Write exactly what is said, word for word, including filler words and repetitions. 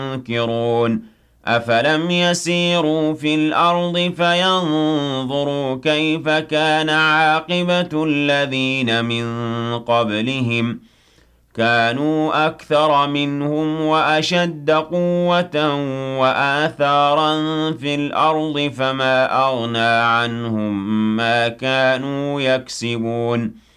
ينكرون أفلم يسيروا في الأرض فينظروا كيف كان عاقبة الذين من قبلهم كانوا أكثر منهم وأشد قوة وآثارا في الأرض فما أغنى عنهم ما كانوا يكسبون